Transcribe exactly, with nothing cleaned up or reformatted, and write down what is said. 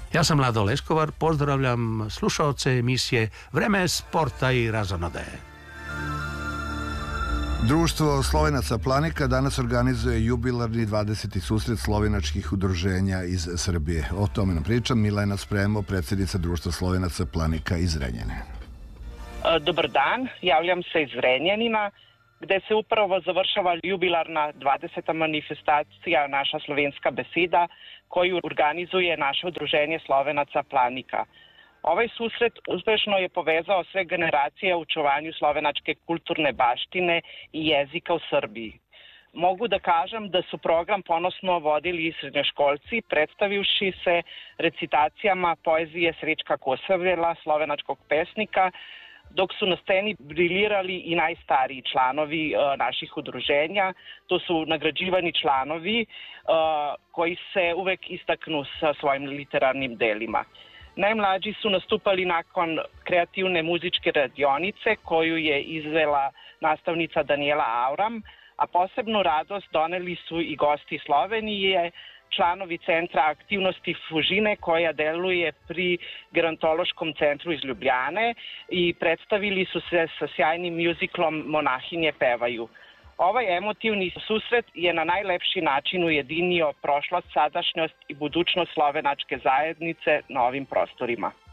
Ja sam Lado Leskovar, pozdravljam slušaoce emisije Vreme sporta i razonodaje. Društvo Slovenaca Planika danas organizuje jubilarni dvadeseti susret slovenačkih udruženja iz Srbije. O tome nam priča Milena Spremo, predsjednica Društva Slovenaca Planika iz Zrenjanina. Dobar dan, javljam se iz Zrenjanina, gde se upravo završava jubilarna dvadeseta manifestacija Naša slovenska beseda, koju organizuje naše udruženje Slovenaca Planika. Ovaj susret uspešno je povezao sve generacije u očuvanju slovenačke kulturne baštine i jezika u Srbiji. Mogu da kažem da su program ponosno vodili i srednjoškolci, predstavivši se recitacijama poezije Srećka Kosovela, slovenačkog pesnika, dok su na sceni briljirali i najstariji članovi uh, naših udruženja. To su nagrađivani članovi uh, koji se uvek istaknu sa svojim literarnim delima. Najmlađi su nastupali nakon kreativne muzičke radionice koju je izvela nastavnica Daniela Auram, a posebnu radost doneli su i gosti Slovenije, članovi Centra aktivnosti Fužine koja deluje pri Gerontološkom centru iz Ljubljane i predstavili su se sa sjajnim mjuziklom Monahinje pevaju. Ovaj emotivni susret je na najlepši način ujedinio prošlost, sadašnjost i budućnost slovenačke zajednice na ovim prostorima.